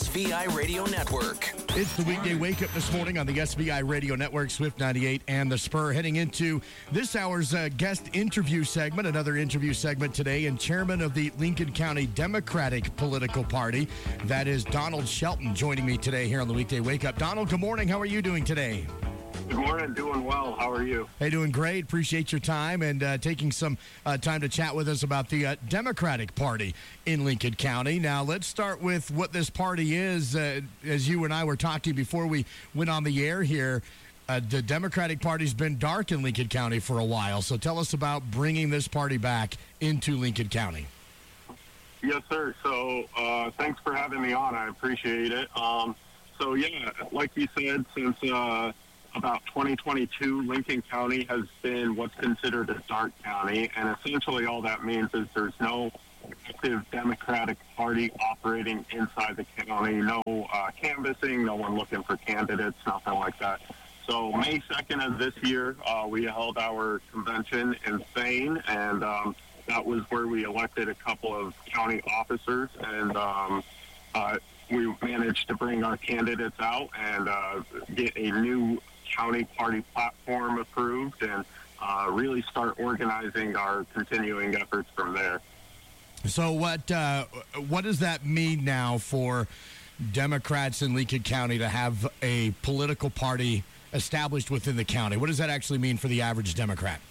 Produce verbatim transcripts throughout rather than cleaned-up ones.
V I Radio Network. It's the weekday wake-up this morning on the S V I Radio Network, Swift ninety-eight, and The Spur. Heading into this hour's uh, guest interview segment, another interview segment today, and chairman of the Lincoln County Democratic Political Party, that is Donald Shelton, joining me today here on the weekday wake-up. Donald, good morning. How are you doing today? Good morning. Doing well. How are you? Hey, doing great. Appreciate your time and uh, taking some uh, time to chat with us about the uh, Democratic Party in Lincoln County. Now, let's start with what this party is. Uh, as you and I were talking before we went on the air here, uh, the Democratic Party's been dark in Lincoln County for a while. So tell us about bringing this party back into Lincoln County. Yes, sir. So uh, thanks for having me on. I appreciate it. Um, so, yeah, like you said, since uh, about twenty twenty-two, Lincoln County has been what's considered a dark county, and essentially all that means is there's no active Democratic Party operating inside the county, no uh, canvassing, no one looking for candidates, nothing like that. So May second of this year, uh, we held our convention in Thane, and um, that was where we elected a couple of county officers, and um, uh, we managed to bring our candidates out and uh, get a new county party platform approved and uh, really start organizing our continuing efforts from there. So what uh, what does that mean now for Democrats in Lincoln County to have a political party established within the county? What does that actually mean for the average Democrat?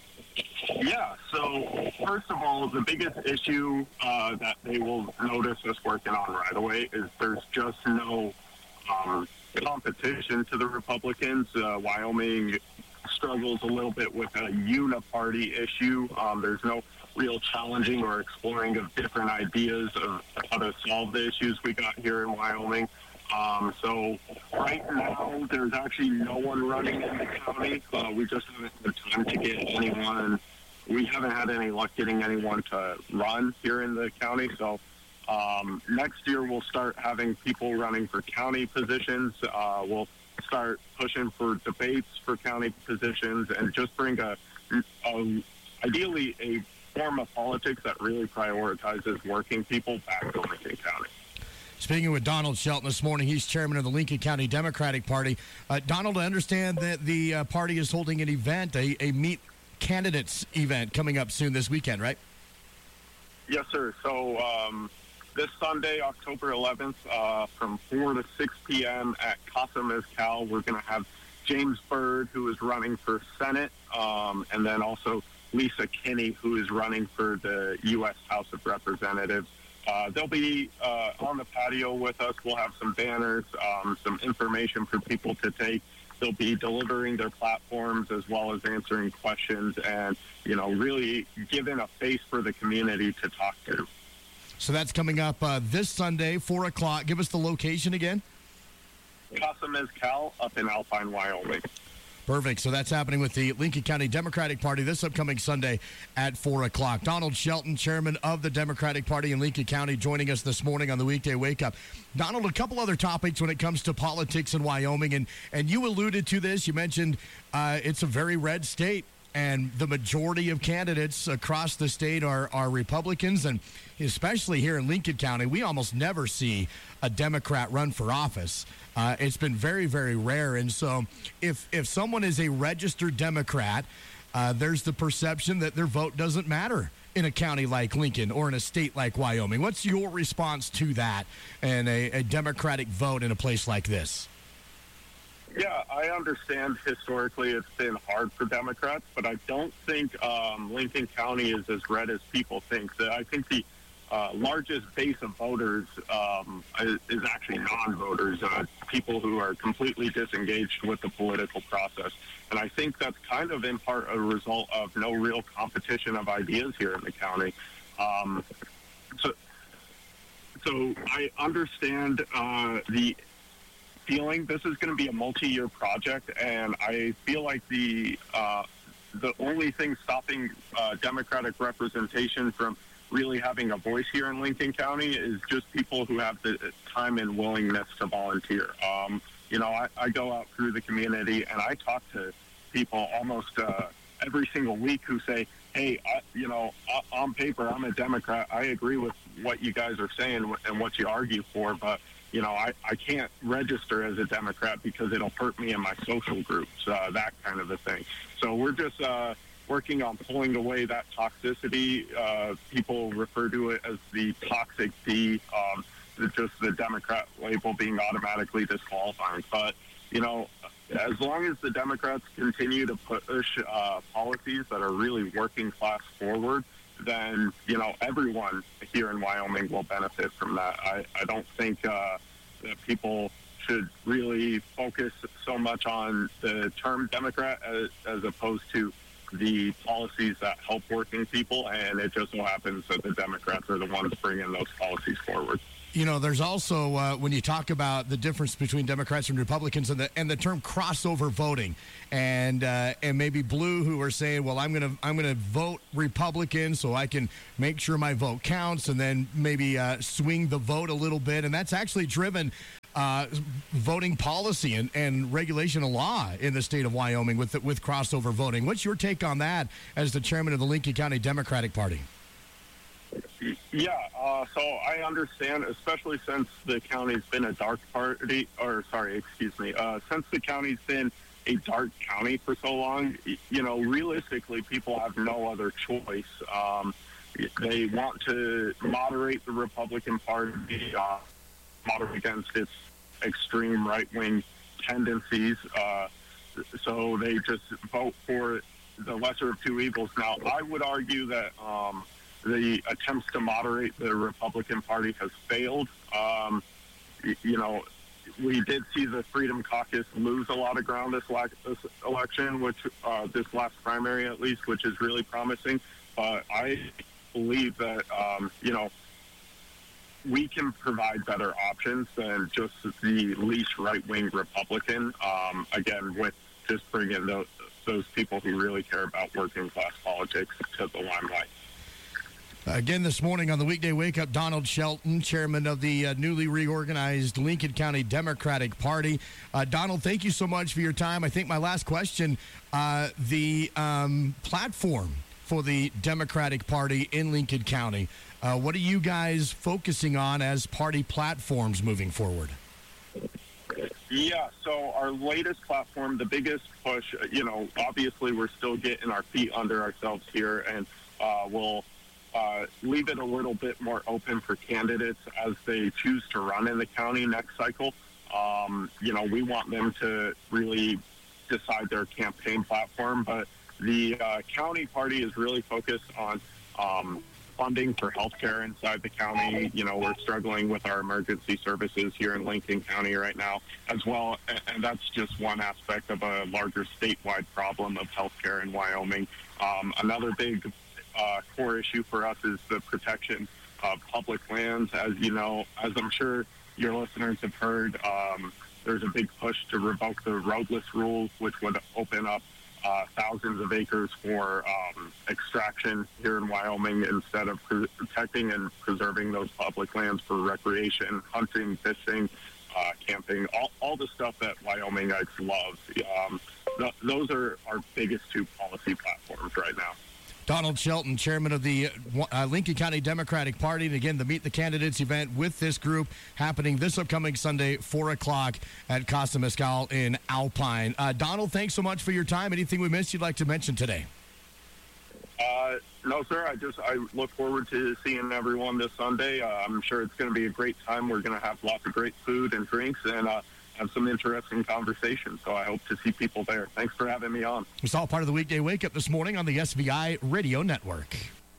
Yeah, so first of all, the biggest issue uh, that they will notice us working on right away is there's just no um, competition to the Republicans. Uh, Wyoming struggles a little bit with a uniparty issue. Um, there's no real challenging or exploring of different ideas of how to solve the issues we got here in Wyoming. Um, so right now, there's actually no one running in the county. Uh, we just haven't had time to get anyone. We haven't had any luck getting anyone to run here in the county. So um, next year, we'll start having people running for county positions. Uh, we'll start pushing for debates for county positions and just bring a, a ideally a form of politics that really prioritizes working people back to Lincoln County. Speaking with Donald Shelton this morning, he's chairman of the Lincoln County Democratic Party. Uh, Donald, I understand that the uh, party is holding an event, a, a Meet Candidates event coming up soon this weekend, right? Yes, sir. So um, this Sunday, October eleventh, uh, from four to six p.m. at Casa Mezcal, we're going to have James Byrd, who is running for Senate, um, and then also Lisa Kinney, who is running for the U S House of Representatives. Uh, they'll be uh, on the patio with us. We'll have some banners, um, some information for people to take. They'll be delivering their platforms as well as answering questions and, you know, really giving a face for the community to talk to. So that's coming up uh, this Sunday, four o'clock. Give us the location again. Casa Mezcal up in Alpine, Wyoming. Perfect. So that's happening with the Lincoln County Democratic Party this upcoming Sunday at four o'clock. Donald Shelton, chairman of the Democratic Party in Lincoln County, joining us this morning on the weekday wake up. Donald, a couple other topics when it comes to politics in Wyoming, and, and you alluded to this. You mentioned uh, it's a very red state, and the majority of candidates across the state are, are Republicans, and especially here in Lincoln County, we almost never see a Democrat run for office. Uh, it's been very, very rare. And so if if someone is a registered Democrat, uh, there's the perception that their vote doesn't matter in a county like Lincoln or in a state like Wyoming. What's your response to that and a, a Democratic vote in a place like this? Yeah, I understand historically it's been hard for Democrats, but I don't think um, Lincoln County is as red as people think. I think the uh, largest base of voters um, is, is actually non-voters, uh, people who are completely disengaged with the political process. And I think that's kind of in part a result of no real competition of ideas here in the county. Um, so, so I understand uh, the feeling this is going to be a multi-year project, and I feel like the uh, the only thing stopping uh, Democratic representation from really having a voice here in Lincoln County is just people who have the time and willingness to volunteer. Um, you know, I, I go out through the community and I talk to people almost uh, every single week who say, hey, I, you know, on paper, I'm a Democrat. I agree with what you guys are saying and what you argue for, but you know, I, I can't register as a Democrat because it'll hurt me in my social groups, uh, that kind of a thing. So we're just uh, working on pulling away that toxicity. Uh, people refer to it as the toxic D, um, just the Democrat label being automatically disqualifying. But, you know, as long as the Democrats continue to push uh, policies that are really working class forward, then, you know, everyone here in Wyoming will benefit from that. I, I don't think uh, that people should really focus so much on the term Democrat as, as opposed to the policies that help working people, and it just so happens that the Democrats are the ones bringing those policies forward. You know, there's also, uh, when you talk about the difference between Democrats and Republicans and the and the term crossover voting, and uh, and maybe blue who are saying, well, I'm gonna I'm gonna vote Republican so I can make sure my vote counts, and then maybe uh, swing the vote a little bit, and that's actually driven uh, voting policy and, and regulation of law in the state of Wyoming with with crossover voting. What's your take on that as the chairman of the Lincoln County Democratic Party? Yeah, uh, so I understand, especially since the county's been a dark party, or sorry, excuse me, uh, since the county's been a dark county for so long, you know, realistically, people have no other choice. Um, they want to moderate the Republican Party, uh, moderate against its extreme right-wing tendencies, uh, so they just vote for the lesser of two evils. Now, I would argue that um, the attempts to moderate the Republican Party has failed. Um, you know, we did see the Freedom Caucus lose a lot of ground this, la- this election, which uh, this last primary at least, which is really promising. But I believe that, um, you know, we can provide better options than just the least right-wing Republican, um, again, with just bringing those, those people who really care about working-class politics to the limelight. Again this morning on the Weekday Wake Up, Donald Shelton, chairman of the uh, newly reorganized Lincoln County Democratic Party. Uh, Donald, thank you so much for your time. I think my last question, uh, the um, platform for the Democratic Party in Lincoln County, uh, what are you guys focusing on as party platforms moving forward? Yeah, so our latest platform, the biggest push, you know, obviously we're still getting our feet under ourselves here, and uh, we'll Uh, leave it a little bit more open for candidates as they choose to run in the county next cycle. Um, you know, we want them to really decide their campaign platform, but the uh, county party is really focused on um, funding for healthcare inside the county. You know, we're struggling with our emergency services here in Lincoln County right now as well, and that's just one aspect of a larger statewide problem of healthcare in Wyoming. Um, another big Uh, core issue for us is the protection of public lands. As you know, as I'm sure your listeners have heard, um, there's a big push to revoke the roadless rules, which would open up uh, thousands of acres for um, extraction here in Wyoming instead of pre- protecting and preserving those public lands for recreation, hunting, fishing, uh, camping, all, all the stuff that Wyomingites love. Um, th- those are our biggest two policy platforms right now. Donald Shelton, chairman of the uh, Lincoln County Democratic Party. And again, the Meet the Candidates event with this group happening this upcoming Sunday, four o'clock at Casa Mezcal in Alpine. Uh, Donald, thanks so much for your time. Anything we missed you'd like to mention today? Uh, no, sir. I just I look forward to seeing everyone this Sunday. Uh, I'm sure it's going to be a great time. We're going to have lots of great food and drinks, and uh, have some interesting conversations, so I hope to see people there. Thanks for having me on. It's all part of the Weekday Wake Up this morning on the S V I Radio Network.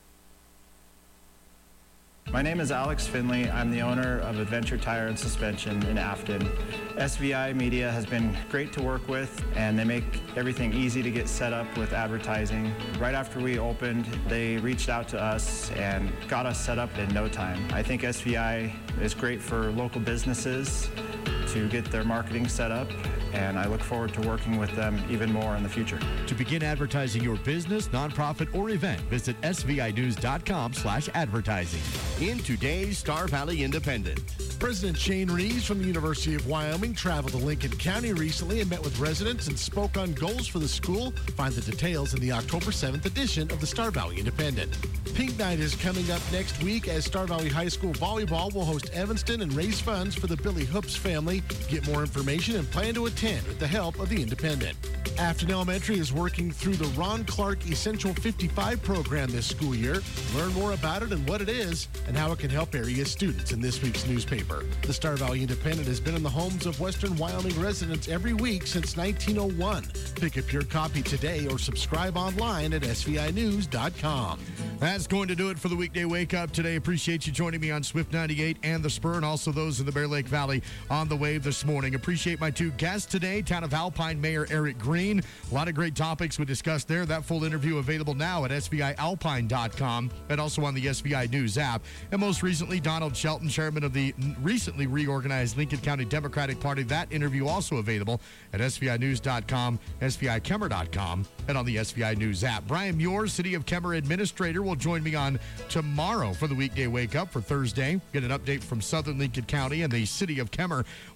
My name is Alex Finley. I'm the owner of Adventure Tire and Suspension in Afton. S V I Media has been great to work with, and they make everything easy to get set up with advertising. Right after we opened, they reached out to us and got us set up in no time. I think S V I is great for local businesses to get their marketing set up, and I look forward to working with them even more in the future. To begin advertising your business, nonprofit, or event, visit S V I news dot com slash advertising. In today's Star Valley Independent. President Shane Reeves from the University of Wyoming traveled to Lincoln County recently and met with residents and spoke on goals for the school. Find the details in the October seventh edition of the Star Valley Independent. Pink Night is coming up next week as Star Valley High School Volleyball will host Evanston and raise funds for the Billy Hoops family. Get more information and plan to attend with the help of the Independent. Afton Elementary is working through the Ron Clark Essential fifty-five program this school year. Learn more about it and what it is and how it can help area students in this week's newspaper. The Star Valley Independent has been in the homes of Western Wyoming residents every week since nineteen oh one. Pick up your copy today or subscribe online at S V I news dot com. That's going to do it for the weekday wake up today. Appreciate you joining me on Swift ninety-eight and the Spur, and also those in the Bear Lake Valley on the wave this morning. Appreciate my two guests today, Town of Alpine Mayor Eric Green. A lot of great topics we discussed there. That full interview available now at S V I alpine dot com and also on the S V I News app. And most recently, Donald Shelton, chairman of the recently reorganized Lincoln County Democratic Party. That interview also available at S V I news dot com, S V I Kemmer dot com, and on the S V I News app. Brian Muir, City of Kemmer Administrator, will join me on tomorrow for the weekday wake up for Thursday. Get an update from Southern Lincoln County and the City of Kemmer.